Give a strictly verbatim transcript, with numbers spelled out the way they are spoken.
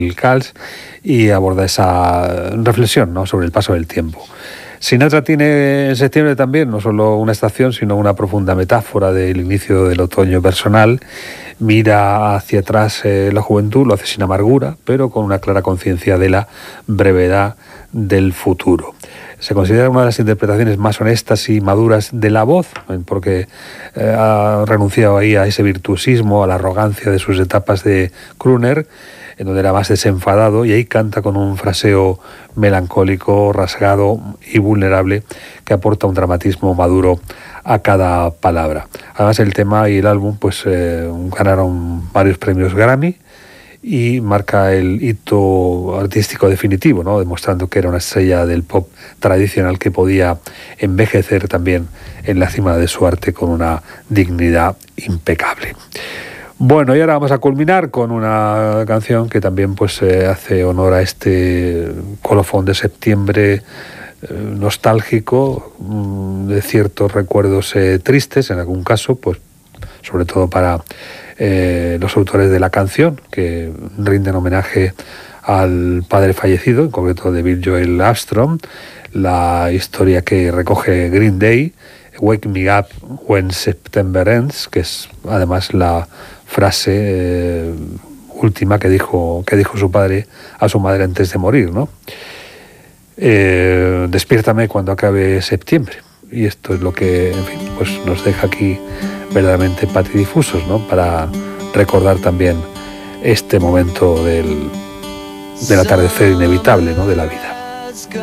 Cals y aborda esa reflexión, ¿no?, sobre el paso del tiempo. Sinatra tiene en septiembre también no solo una estación, sino una profunda metáfora del inicio del otoño personal. Mira hacia atrás eh, la juventud, lo hace sin amargura, pero con una clara conciencia de la brevedad del futuro. Se considera una de las interpretaciones más honestas y maduras de la voz, porque eh, ha renunciado ahí a ese virtuosismo, a la arrogancia de sus etapas de crooner, en donde era más desenfadado, y ahí canta con un fraseo melancólico, rasgado y vulnerable que aporta un dramatismo maduro a cada palabra. Además, el tema y el álbum pues eh, ganaron varios premios Grammy y marca el hito artístico definitivo, ¿no?, demostrando que era una estrella del pop tradicional que podía envejecer también en la cima de su arte con una dignidad impecable. Bueno, y ahora vamos a culminar con una canción que también pues eh, hace honor a este colofón de septiembre eh, nostálgico, mmm, de ciertos recuerdos eh, tristes en algún caso, pues sobre todo para eh, los autores de la canción, que rinden homenaje al padre fallecido, en concreto de Bill Joel Armstrong, la historia que recoge Green Day, Wake Me Up When September Ends, que es además la frase eh, última que dijo, que dijo su padre a su madre antes de morir, ¿no? Eh, despiértame cuando acabe septiembre. Y esto es lo que, en fin, pues nos deja aquí verdaderamente patidifusos, ¿no?, para recordar también este momento del, del atardecer inevitable, ¿no?, de la vida.